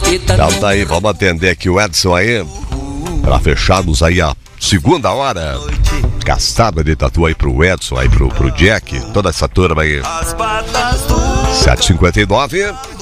Então tá aí, vamos atender aqui o Edson aí, pra fecharmos aí a segunda hora. Castada de tatu aí pro Edson, aí pro Jack, toda essa turma aí. 7h59.